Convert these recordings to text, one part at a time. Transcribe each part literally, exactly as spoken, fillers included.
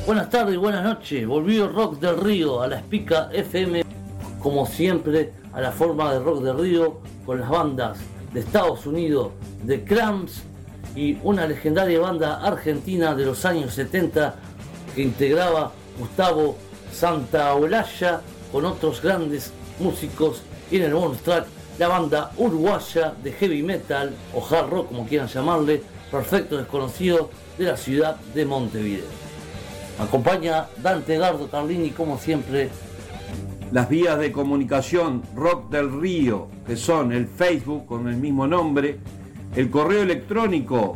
Buenas tardes y buenas noches. Volvió Rock del Río a la Espica F M, como siempre, a la forma de Rock del Río, con las bandas de Estados Unidos, The Cramps, y una legendaria banda argentina de los años setenta que integraba Gustavo Santaolalla con otros grandes músicos, y en el bonus track la banda uruguaya de heavy metal o hard rock, como quieran llamarle, Perfecto Desconocido, de la ciudad de Montevideo. Me acompaña Dante Edgardo Carlini, como siempre. Las vías de comunicación Rock del Río, que son el Facebook con el mismo nombre, el correo electrónico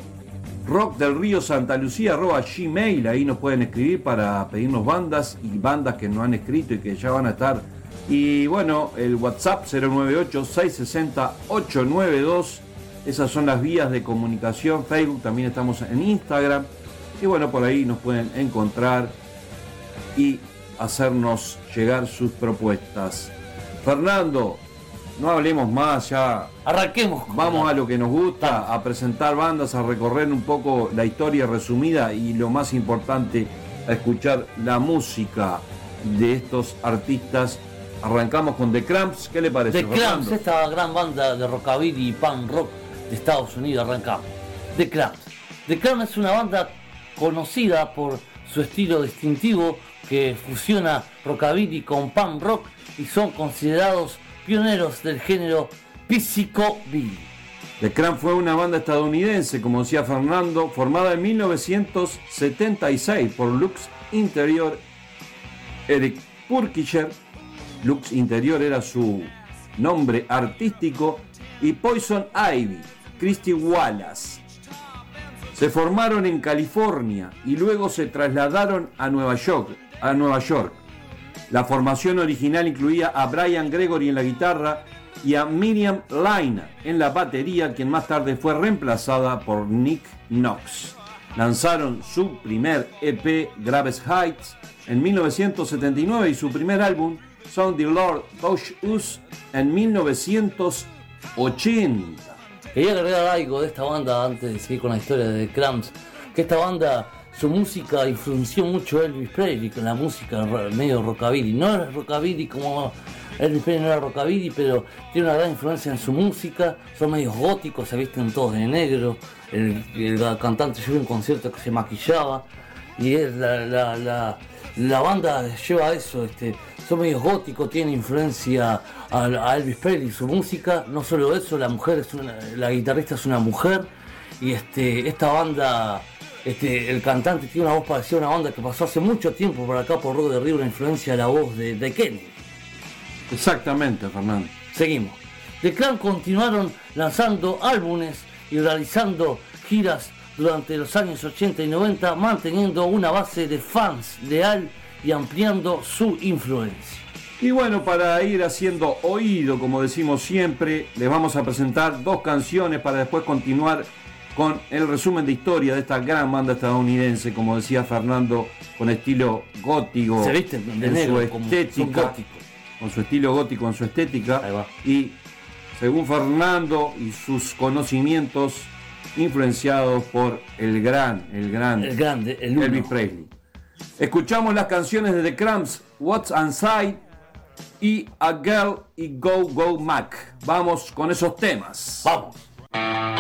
rockdelriosantalucía arroba gmail, ahí nos pueden escribir para pedirnos bandas y bandas que no han escrito y que ya van a estar. Y bueno, el WhatsApp cero nueve ocho, seis seis cero, ocho nueve dos, esas son las vías de comunicación. Facebook, también estamos en Instagram, y bueno, por ahí nos pueden encontrar y hacernos llegar sus propuestas. Fernando, no hablemos más, ya arranquemos. Vamos a lo que nos gusta, a presentar bandas, a recorrer un poco la historia resumida y lo más importante, a escuchar la música de estos artistas. Arrancamos con The Cramps. ¿Qué le parece? The Cramps, esta gran banda de rockabilly y punk rock de Estados Unidos. Arrancamos. The Cramps. The Cramps es una banda conocida por su estilo distintivo que fusiona rockabilly con punk rock, y son considerados pioneros del género psychobilly. The Cramps fue una banda estadounidense, como decía Fernando, formada en mil novecientos setenta y seis por Lux Interior, Eric Purkicher. Lux Interior era su nombre artístico, y Poison Ivy, Christy Wallace. Se formaron en California y luego se trasladaron a Nueva York. A Nueva York. La formación original incluía a Brian Gregory en la guitarra y a Miriam Lynn en la batería, quien más tarde fue reemplazada por Nick Knox. Lanzaron su primer E P, Graves Heights, en mil novecientos setenta y nueve, y su primer álbum, Sound the Lord Touch Us, en mil novecientos ochenta. Quería agregar algo de esta banda antes de seguir con la historia de The Cramps, que esta banda, su música influenció mucho a Elvis Presley con la música medio rockabilly. No era rockabilly como Elvis Presley, no era rockabilly, pero tiene una gran influencia en su música. Son medios góticos, se visten todos de negro. El, el cantante lleva un concierto que se maquillaba, y es la, la, la, la banda lleva eso. Este, son medios góticos, tienen influencia a, a Elvis Presley, su música. No solo eso, la mujer es una, la guitarrista es una mujer, y este, esta banda, este, el cantante tiene una voz parecida a una banda que pasó hace mucho tiempo por acá por Rock del Río, una influencia a la voz de, de Kenny. Exactamente, Fernando. Seguimos. The Cramps continuaron lanzando álbumes y realizando giras durante los años ochenta y noventa, manteniendo una base de fans leal y ampliando su influencia. Y bueno, para ir haciendo oído, como decimos siempre, les vamos a presentar dos canciones para después continuar con el resumen de historia de esta gran banda estadounidense, como decía Fernando, con estilo gótico. Se visten de en negro, su estética, con su estilo gótico en su estética. Ahí va. Y según Fernando y sus conocimientos, influenciados por el gran, el gran, el grande, el uno. Elvis Presley. Escuchamos las canciones de The Cramps, What's Inside y A Girl y Go Go Mac. Vamos con esos temas. Vamos.